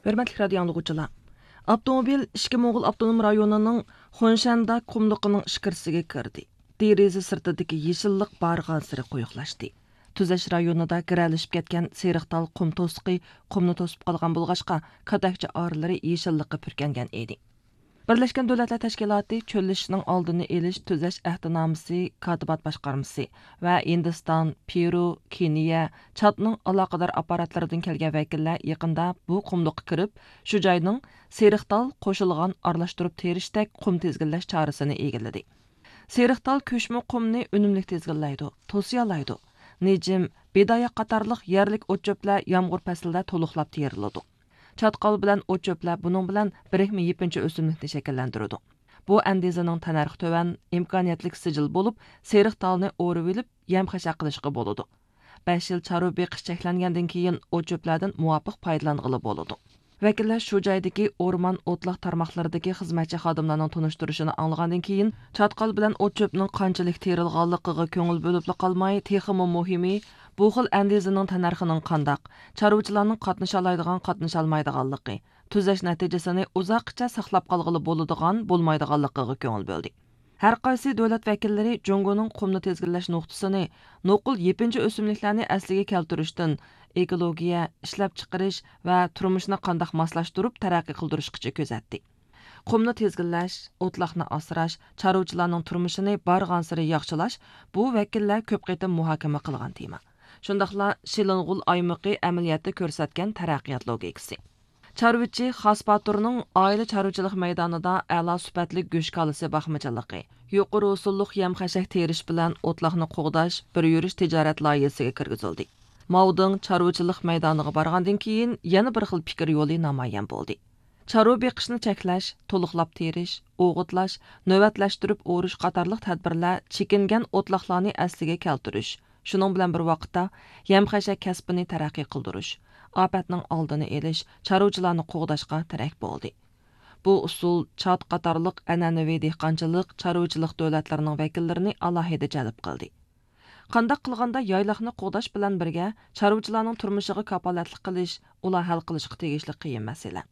Hörmətli radio anlıqçılar. Avtomobil İşki Moğol Avtonom rayonunun Xonşanda qumluqının işkirsiga kirdi. Derizi sırtıdaki yeşillik barğansırı qoyuqlaşdı. Tüzeş rayonida girəlişib ketken Seriqtal qum tosuqi qumni tosib qalğan bulğaşqa katakçı arıları yeşillikqa pürkəngan edi. Birleşken Dövlətlər Təşkilatı çöllüşünün aldını eliş tüzeş əhdinamisi Katibat Başqarması və Hindistan, Peru, Keniya, Çadның alaqadar aparatlarından kelgan vəkillər yaqında bu qumluqqa kirib, şu joyning Seriqtal qo'shilgan aralashtirib terishdak qum tezginlash chorasini egalladi. Seriqtal ko'shma qumni unumli tezginlaydi, to'siyalaydi. Nejim, bedaya qatarlıq yerlik o't-cho'plar yomg'ir faslida to'liqlab teriladi. Çatqal bilan o't cho'plar buning bilan birikma yepinchi o'simlikni shakllantiradi. Bu andizaning tanarxi tovan, imkoniyatlik sijil bo'lib, Seriqtalni o'rib olib, yam-xashaq qilishga bo'ladi. 5 yil chorva beqish cheklangandan keyin o't cho'plardan muvofiq foydalang'ili bo'ladi. Vakillar shu joydagi o'rmon o'tliq tarmoqlaridagi xizmatchi xodimlarning tunishtirishini anglagandan keyin Çatqal bilan o't cho'pning qanchalik terilganligiga ko'ngil bo'lib qolmay, texmi muhimi bu xil andizaning tanarxining qandaq, chorvachilarning qatnasha oladigan, qatnasha olmaydiganligi, tuzash natijasini uzoqcha saqlab qolg'ili bo'ladigan, bo'lmaydiganligiga ko'ngil bo'ldi. Har qaysi davlat vakillari Jongoning qumni tezginlash nuqtasini nuqul yepinchi o'simliklarni asliga keltirishdan ekologiya, ishlab chiqarish va turmushni qandaq moslashtirib taraqqiy qildirishgacha ko'zatdi. Qumni tezginlash, o'tloqni asrash, chorvachilarning turmushini barg'ansiri yaxshilash bu vakillar ko'p qatim muhokama qilgan tema. Shundaqla Shiling'ul aymiqi amaliyotda ko'rsatgan taraqqiyot logikasi. Chorvachi Xosbaturning oila chorvachilik maydonida a'lo sifatli go'sht kalisi baxmachiligi, yuqori usulliq yam-xashak terish bilan o'tloqni qo'g'dash bir yurish tijorat loyihasiga kirgizildi. Mauding chorvachilik maydoniga borgandan keyin yana bir xil fikr yo'li namoyon bo'ldi. Chorva beqishni cheklash, to'liqlab terish, o'g'itlash, navbatlashtirib o'rish qatorliq tadbirlar chekingan o'tloqlarni asliga keltirish. Shuning bilan bir vaqtda yam-xashak kasbini taraqqiy qildirish, ofatning oldini olish, chorvachilarni qo'g'dashga taraf bo'ldi. Bu usul Çad qatorliq an'anaviy dehqonchilik, chorvachilik davlatlarining vakillarini alohida jalb qildi. Qandaq qilganda yayloqni qo'g'dash bilan birga chorvachilarning turmushiga kapolatlik qilish, ular hal qilishga tegishli qiyin masala.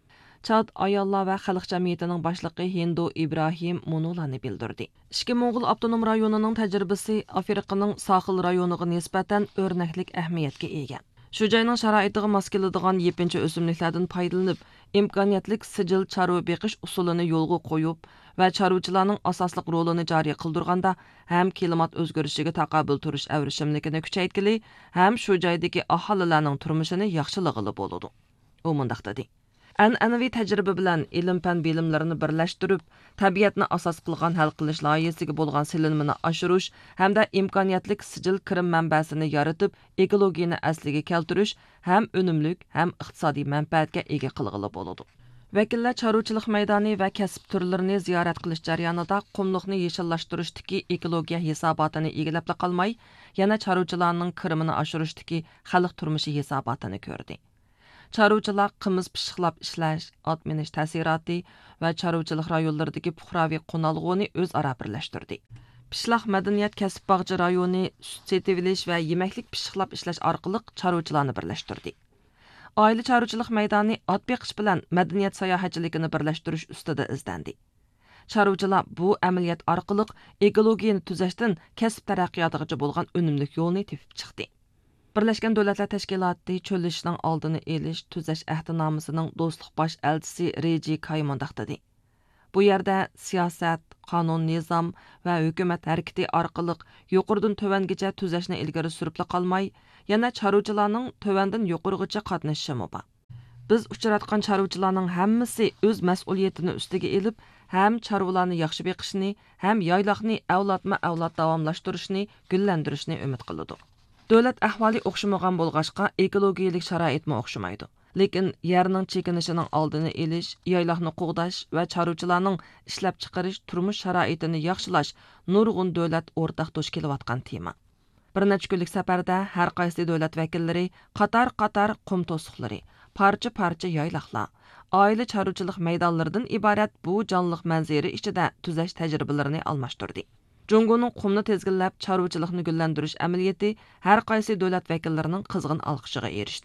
Çad ayollar va xalq jamiyatining boshlig'i Hindu İbrahim Munularni bildirdi. İşki Moğol Avtonom rayonining tajribasi Afrikaning sohil rayoniga nisbatan o'rnaklik ahamiyatga ega. Shu joyning sharoitiga mos keladigan yepinchi o'simliklardan foydalanib, imkoniyatlik sijil chorva beqish usulini yo'lga qo'yib va chorvachilarning asosliq rolini joriy qildirganda ham klimat o'zgarishiga taqobil turish avrishimligini kuchaytirgili, ham shu joydagi aholilarning turmushini yaxshilig'ili bo'ladi. U mundaq dedi. An'anaviy tajriba bilan ilm-fan bilimlarini birlashtirib, tabiatni asos qilgan hal qilish loyihasiga bo'lgan silinmani oshirish hamda imkoniyatlik sijil kirim manbasini yaratib, ekologiyani asliga keltirish ham unumlik, ham iqtisodiy manfaatga ega qilg'ili bo'ladi. Vakillar chorvachilik maydoni va kasb turlarini ziyorat qilish jarayonida qumliqni yeshillashtirish ekologiya hisobotini egilab qolmay, yana chorvachilarning kirimini oshirishdagi xalq turmushi hisobotini ko'rdi. Chorvachilar qimiz pishiqlab ishlash, ot minish ta'siroti va chorvachilik rayonlaridagi puhraviy qo'nalg'uni o'zaro birlashtirdi. Pishloq madaniyat kasb bog'chi rayoni sut setib olish va yemaklik pishiqlab ishlash orqali chorvachilarni birlashtirdi. Oila chorvachilik maydoni ot beqish bilan madaniyat sayohatchiligini birlashtirish ustida izlandi. Chorvachilar bu amaliyot orqali ekologiyani tuzashdan kasb taraqqiyotigacha bo'lgan unumli yo'lni tepib chiqdi. Birleşken Dövlətlər Təşkilatı çöllüşünün aldını eliş tüzəş əhdinaməsinin dostluq baş elçisi Reji Kaymondaq dedi. Bu yerdə siyasət, qanun, nizam və hökumət hərəkəti arqılıq yuqurdan tövəngəcə tüzəşni ilgari sürüplə qalmay, yana çaruvçılarning tövəndən yuqurğıca qatnaşışı mı ba. Biz uçuratqan çaruvçılarning hammasi öz məsuliyyətini üstüge elib, həm çarvularni yaxşı beqishni, həm yaylaqni avlodma-avlod davamlaşdırışni, gülləndirishni ümid qılıdı. Dövlət əhvali oxşamagan bolğaşqa ekologiyalik şəraitmi oxşamaydı. Lekin yerning chekinishining oldini elish, yaylaqni qo'g'dash va chorvachilarning ishlab chiqarish turmush sharoitini yaxshilash nurg'un davlat o'rtaq duch kelayotgan tema. Bir necha kunlik safarda har qaysi davlat vakillari qator qum to'siqlari, parcha yaylaqlar, oila chorvachilik maydonlaridan iborat bu jonliq manzara ichida tuzash tajribalarini almashtirdi. Jongoning qumni tezginlab chorvachilikni gullantirish amaliyoti har qaysi davlat vakillarining qizg'in olqishiga erishdi.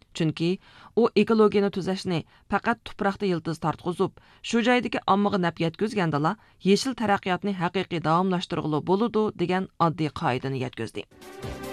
Chunki u ekologiyani tuzashni faqat tuproqda yıldız tartqызып, shu joydagi ommaga naf yetkazgandala, yeshil taraqqiyotni haqiqiy davomlashtirg'ili bo'ladi degan oddiy qoidani yetkazdi.